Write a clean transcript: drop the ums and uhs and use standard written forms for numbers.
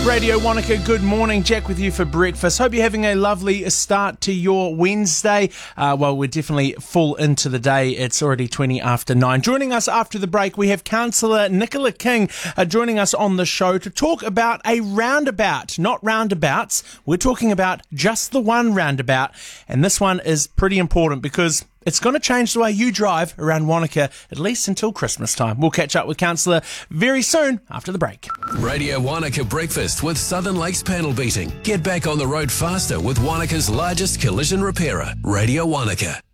Radio Wanaka, good morning. Jack with you for breakfast. Hope you're having a lovely start to your Wednesday. Well, we're definitely full into the day. It's already 20 after 9. Joining us after the break, we have Councillor Nicola King joining us on the show to talk about a roundabout. Not roundabouts. We're talking about just the one roundabout. And this one is pretty important because it's going to change the way you drive around Wanaka, at least until Christmas time. We'll catch up with Councillor very soon after the break. Radio Wanaka Breakfast with Southern Lakes Panel Beating. Get back on the road faster with Wanaka's largest collision repairer, Radio Wanaka.